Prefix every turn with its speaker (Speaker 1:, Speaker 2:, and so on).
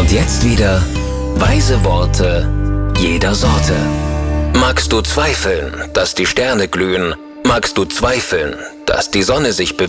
Speaker 1: Und jetzt wieder weise Worte jeder Sorte. Magst du zweifeln, dass die Sterne glühen? Magst du zweifeln, dass die Sonne sich bewegt?